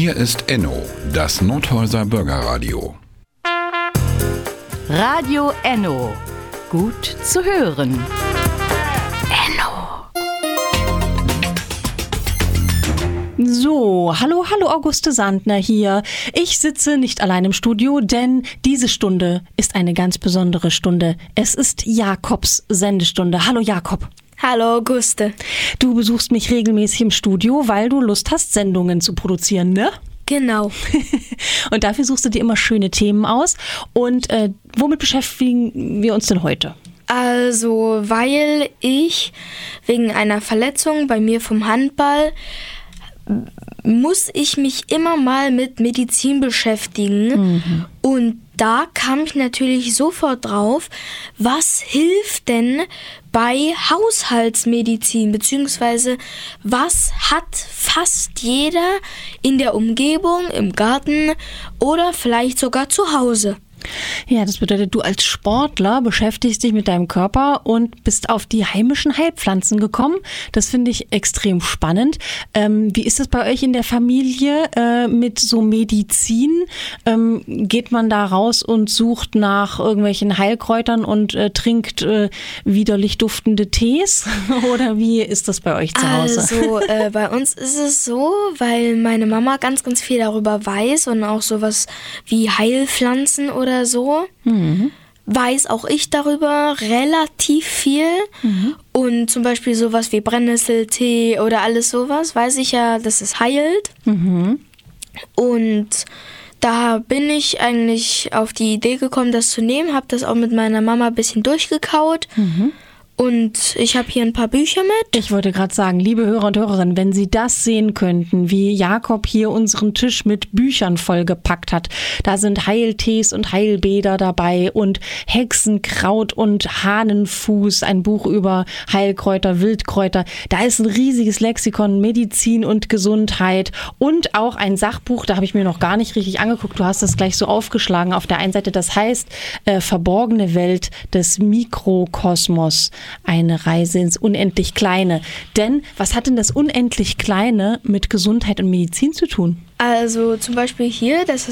Hier ist Enno, das Nordhäuser Bürgerradio. Radio Enno. Gut zu hören. So, hallo Auguste Sandner hier. Ich sitze nicht allein im Studio, denn diese Stunde ist eine ganz besondere Stunde. Es ist Jakobs Sendestunde. Hallo Jakob. Hallo Auguste. Du besuchst mich regelmäßig im Studio, weil du Lust hast, Sendungen zu produzieren, ne? Genau. Und dafür suchst du dir immer schöne Themen aus. Und womit beschäftigen wir uns denn heute? Also, weil ich wegen einer Verletzung bei mir vom Handball muss ich mich immer mal mit Medizin beschäftigen. Und da kam ich natürlich sofort drauf, was hilft denn bei Haushaltsmedizin, beziehungsweise was hat fast jeder in der Umgebung, im Garten oder vielleicht sogar zu Hause. Ja, das bedeutet, du als Sportler beschäftigst dich mit deinem Körper und bist auf die heimischen Heilpflanzen gekommen. Das finde ich extrem spannend. Wie ist das bei euch in der Familie mit so Medizin? Geht man da raus und sucht nach irgendwelchen Heilkräutern und trinkt widerlich duftende Tees? Oder wie ist das bei euch zu Hause? Also bei uns ist es so, weil meine Mama ganz, ganz viel darüber weiß und auch sowas wie Heilpflanzen oder so, weiß auch ich darüber relativ viel. Und zum Beispiel sowas wie Brennnesseltee oder alles sowas, weiß ich ja, dass es heilt. Und da bin ich eigentlich auf die Idee gekommen, das zu nehmen, habe das auch mit meiner Mama ein bisschen durchgekaut. Und ich habe hier ein paar Bücher mit. Ich wollte gerade sagen, liebe Hörer und Hörerinnen, wenn Sie das sehen könnten, wie Jakob hier unseren Tisch mit Büchern vollgepackt hat. Da sind Heiltees und Heilbäder dabei und Hexenkraut und Hahnenfuß, ein Buch über Heilkräuter, Wildkräuter. Da ist ein riesiges Lexikon, Medizin und Gesundheit und auch ein Sachbuch, da habe ich mir noch gar nicht richtig angeguckt. Du hast das gleich so aufgeschlagen auf der einen Seite. Das heißt, verborgene Welt des Mikrokosmos. Eine Reise ins unendlich Kleine. Denn was hat denn das unendlich Kleine mit Gesundheit und Medizin zu tun? Also zum Beispiel hier, das